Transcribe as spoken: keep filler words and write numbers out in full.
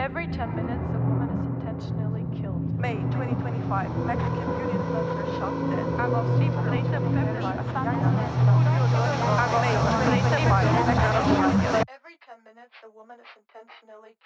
Every ten minutes, a woman is intentionally killed. May twenty twenty-five, Mexican beauty influencer shot dead. Agosto treinta de fevereiro. May twenty twenty-five, Mexican beauty influencer. Every ten minutes, a woman is intentionally killed.